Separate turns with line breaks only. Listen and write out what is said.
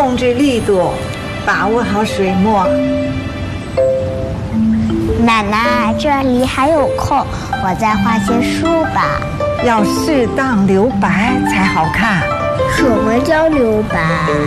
控制力度，把握好水墨。
奶奶，这里还有空，我再画些树吧。
要适当留白才好看。
什么叫留白？